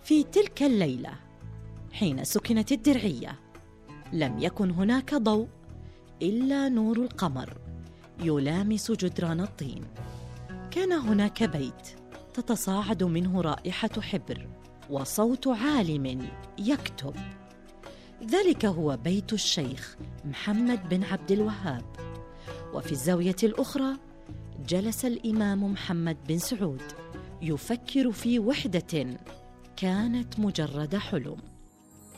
في تلك الليلة حين سكنت الدرعية لم يكن هناك ضوء إلا نور القمر يلامس جدران الطين. كان هناك بيت تتصاعد منه رائحة حبر وصوت عالم يكتب. ذلك هو بيت الشيخ محمد بن عبد الوهاب. وفي الزاوية الأخرى جلس الإمام محمد بن سعود يفكر في وحدة كانت مجرد حلم.